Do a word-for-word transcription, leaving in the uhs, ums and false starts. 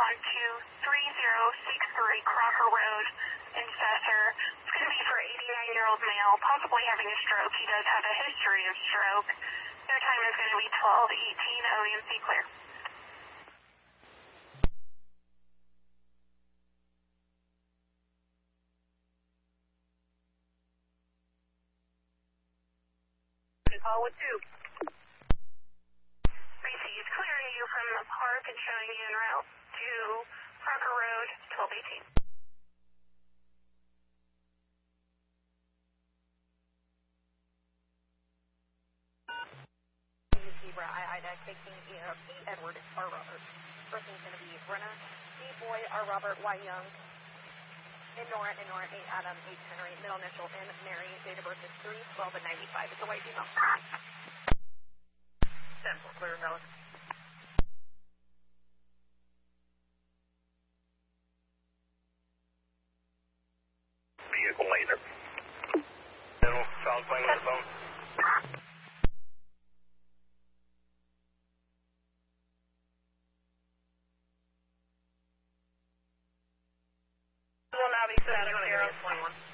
one two three zero six three Crocker Road in Cesar. It's going to be for an eighty-nine-year-old male, possibly having a stroke. He does have a history of stroke. Their time is going to be twelve eighteen, O E M C clear. Call with two. Received. Clearing you from the park and showing you en route to Crocker Road, twelve eighteen. Zebra, I, I, taking E Edward R. Robert. Person's going to be Brenna, D. Boy, R. Robert, Y. Young, N. Nora, N. Nora, A. Adam, H. Henry, middle initial, N. Mary, date of birth is three twelve and ninety-five. It's a white female. ten four, clear and valid. Vehicle laser. General, solid plane with the phone. Will now be set out of zero twenty-one.